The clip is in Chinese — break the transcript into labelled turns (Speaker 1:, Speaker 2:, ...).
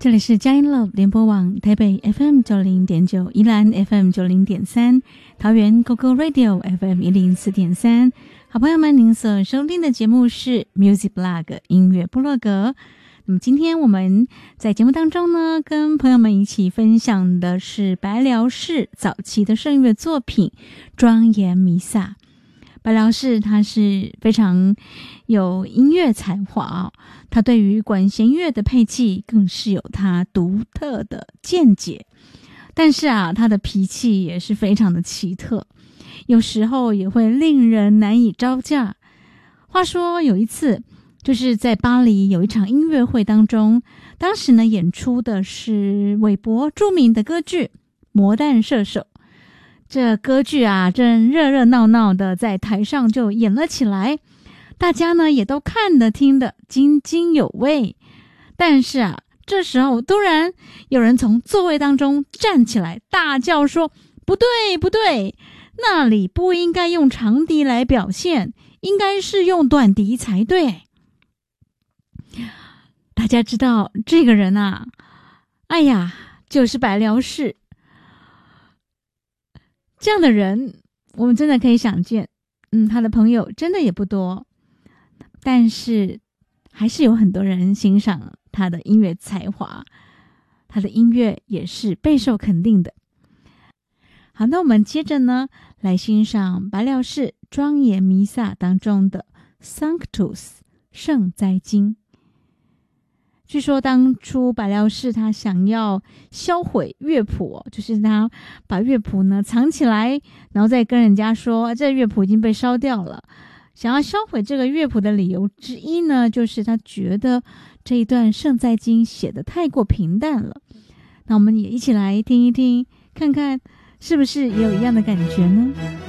Speaker 1: 这里是佳音 Love 联播网台北 FM90.9， 宜兰 FM90.3， 桃园 GoGo Radio FM104.3。好朋友们，您所收听的节目是 Music Blog 音乐部落格。那么今天我们在节目当中呢，跟朋友们一起分享的是白辽士早期的圣乐作品《庄严弥撒》。白辽士他是非常有音乐才华他对于管弦乐的配器更是有他独特的见解。但是他的脾气也是非常的奇特，有时候也会令人难以招架。话说有一次，就是在巴黎有一场音乐会当中，当时呢演出的是韦伯著名的歌剧《魔弹射手》。这歌剧正热热闹闹的在台上就演了起来，大家呢也都看得听得津津有味。但是这时候突然有人从座位当中站起来，大叫说：“不对不对，那里不应该用长笛来表现，应该是用短笛才对。”大家知道这个人就是白辽士。这样的人我们真的可以想见，他的朋友真的也不多，但是还是有很多人欣赏他的音乐才华，他的音乐也是备受肯定的。好，那我们接着呢来欣赏白辽士庄严弥撒当中的 Sanctus 圣哉经。据说当初白辽士他想要销毁乐谱，就是他把乐谱呢藏起来，然后再跟人家说这乐谱已经被烧掉了。想要销毁这个乐谱的理由之一呢，就是他觉得这一段圣哉经写得太过平淡了。那我们也一起来听一听，看看是不是也有一样的感觉呢？